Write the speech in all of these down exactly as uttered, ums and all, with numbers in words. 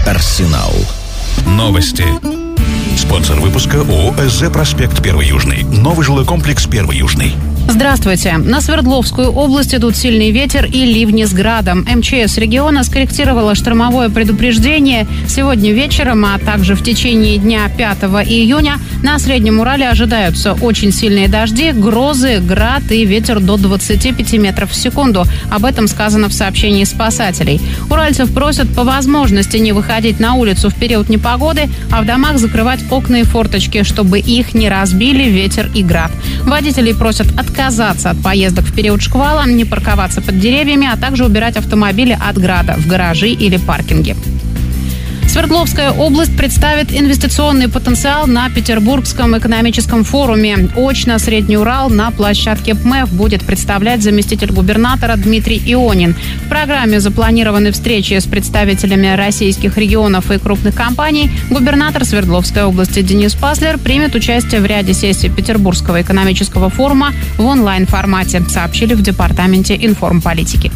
Арсенал. Новости. Спонсор выпуска ООО «СЗ Проспект Первый Южный». Новый жилой комплекс Первый Южный. Здравствуйте. На Свердловскую область идут сильный ветер и ливни с градом. МЧС региона скорректировала штормовое предупреждение. Сегодня вечером, а также в течение дня пятого июня на Среднем Урале ожидаются очень сильные дожди, грозы, град и ветер до двадцати пяти метров в секунду. Об этом сказано в сообщении спасателей. Уральцев просят по возможности не выходить на улицу в период непогоды, а в домах закрывать окна и форточки, чтобы их не разбили ветер и град. Водителей просят отказаться от поездок в период шквала, не парковаться под деревьями, а также убирать автомобили от града в гаражи или паркинги. Свердловская область представит инвестиционный потенциал на Петербургском экономическом форуме. Очно Средний Урал на площадке ПМЭФ будет представлять заместитель губернатора Дмитрий Ионин. В программе запланированы встречи с представителями российских регионов и крупных компаний. Губернатор Свердловской области Денис Паслер примет участие в ряде сессий Петербургского экономического форума в онлайн-формате, сообщили в Департаменте информполитики.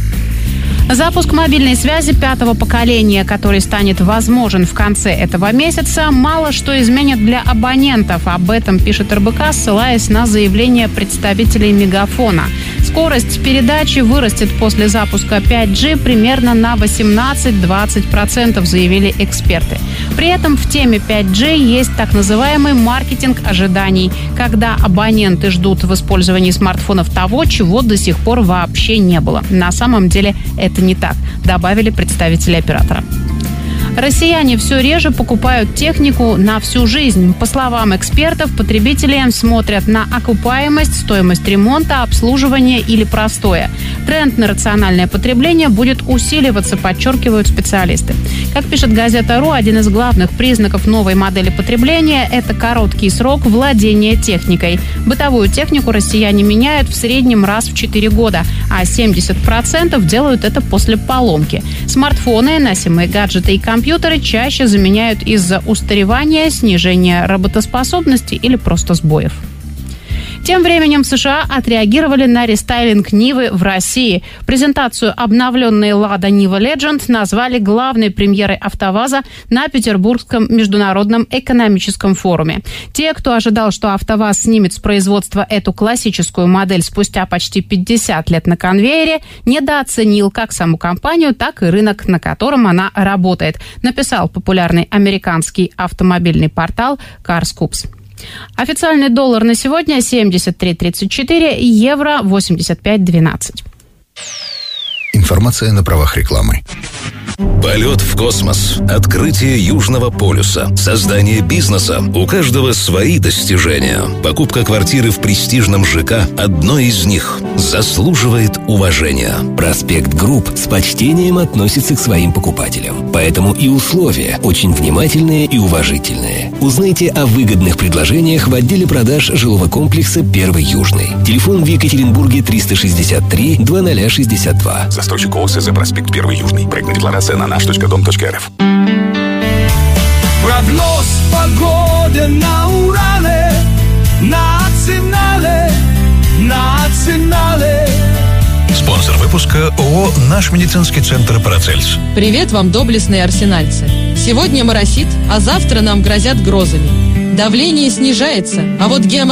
Запуск мобильной связи пятого поколения, который станет возможен в конце этого месяца, мало что изменит для абонентов. Об этом пишет эр бэ ка, ссылаясь на заявление представителей Мегафона. Скорость передачи вырастет после запуска пять джи примерно на восемнадцать-двадцать процентов, заявили эксперты. При этом в теме пять джи есть так называемый маркетинг ожиданий, когда абоненты ждут в использовании смартфонов того, чего до сих пор вообще не было. На самом деле это не так, добавили представители оператора. Россияне все реже покупают технику на всю жизнь. По словам экспертов, потребители смотрят на окупаемость, стоимость ремонта, обслуживания или простоя. Тренд на рациональное потребление будет усиливаться, подчеркивают специалисты. Как пишет газета РУ, один из главных признаков новой модели потребления – это короткий срок владения техникой. Бытовую технику россияне меняют в среднем раз в четыре года, а семьдесят процентов делают это после поломки. Смартфоны, носимые гаджеты и компьютеры Компьютеры чаще заменяют из-за устаревания, снижения работоспособности или просто сбоев. Тем временем в США отреагировали на рестайлинг Нивы в России. Презентацию обновленной «Лада Нива Legend» назвали главной премьерой АвтоВАЗа на Петербургском международном экономическом форуме. Те, кто ожидал, что АвтоВАЗ снимет с производства эту классическую модель спустя почти пятьдесят лет на конвейере, недооценил как саму компанию, так и рынок, на котором она работает, написал популярный американский автомобильный портал CarScoops. Официальный доллар на сегодня семьдесят три тридцать четыре, евро восемьдесят пять двенадцать. Информация на правах рекламы. Полет в космос, открытие Южного полюса, создание бизнеса. У каждого свои достижения. Покупка квартиры в престижном ЖК – одно из них. Заслуживает уважения. Проспект Групп с почтением относится к своим покупателям. Поэтому и условия очень внимательные и уважительные. Узнайте о выгодных предложениях в отделе продаж жилого комплекса «Первый Южный». Телефон в Екатеринбурге триста шестьдесят три двадцать шестьдесят два. Застройщик ООО «СЗ Проспект Первый Южный». Проектная декларация на наш точка дом точка эр эф. Прогноз погоды на Урале, национале, национале. Спонсор выпуска ООО «Наш медицинский центр Парацельс». Привет вам, доблестные арсенальцы. Сегодня моросит, а завтра нам грозят грозами. Давление снижается, а вот геомагнитные